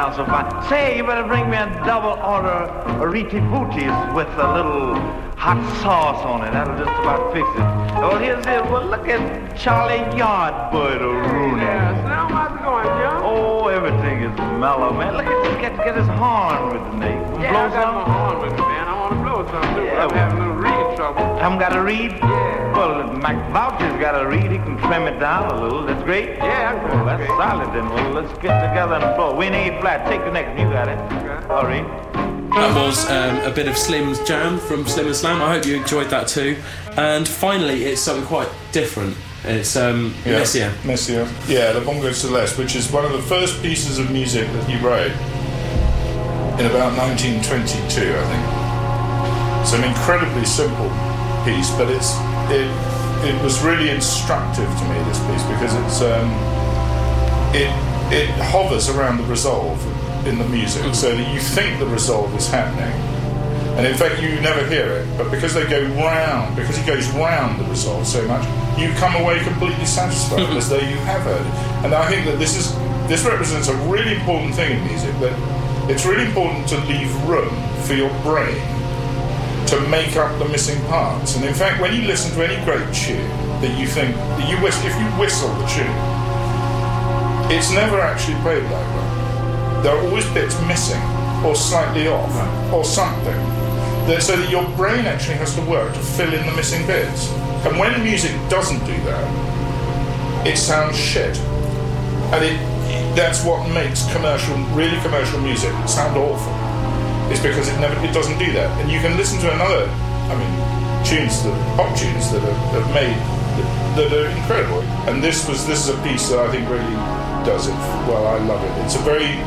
sounds so fine. Say, you better bring me a double order of Riti Booties with a little hot sauce on it. That'll just about fix it. Oh, here's it. Well, look at Charlie Yardbird Rooney. Yeah, now how's it going, John? Oh, everything is mellow, man. Look at this. Get his horn with the Nate. Yeah, blow I got some? my horn with me, man. I want to blow something, too, Yeah, but I'm having a little reading trouble. Haven't got to read? Yeah. Well, Mac Voucher's got to read. He can trim it down a little. That's great. Yeah, Well, that's solid then. Well, let's get together and blow. We need flat. Take the next. You got it. Okay. All right. That was a bit of Slim's Jam from Slim and Slam. I hope you enjoyed that too. And finally, it's something quite different. It's Messiaen. Messiaen. Yeah, the Bongo Celeste, which is one of the first pieces of music that he wrote in about 1922, I think. It's an incredibly simple piece, but it was really instructive to me, this piece, because it hovers around the resolve in the music, so that you think the resolve is happening, and in fact you never hear it, but because he goes round the resolve so much, you come away completely satisfied as though you have heard it. And I think that this represents a really important thing in music, that it's really important to leave room for your brain to make up the missing parts. And in fact, when you listen to any great tune that you think that if you whistle the tune, it's never actually played that way. There are always bits missing, or slightly off, or something, so that your brain actually has to work to fill in the missing bits. And when music doesn't do that, it sounds shit. And that's what makes really commercial music sound awful. It's because it doesn't do that. And you can listen to pop tunes that have made that are incredible. And this is a piece that I think really does it well. I love it. Most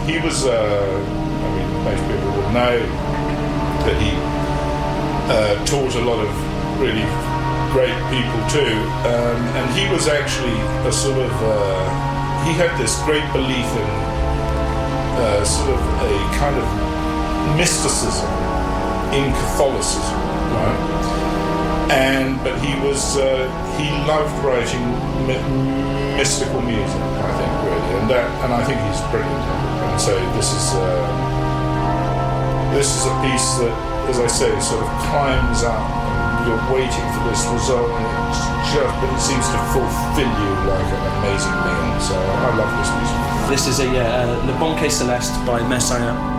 people would know that he taught a lot of really great people too, and he was actually a sort of he had this great belief in sort of a kind of mysticism in Catholicism, right? But he loved writing mystical music, I think, really, and I think he's brilliant. And so this is a piece that, as I say, sort of climbs up, and you're waiting for this result, but it seems to fulfill you like an amazing meal. So I love this music. This is Le Banquet Celeste by Messiaen.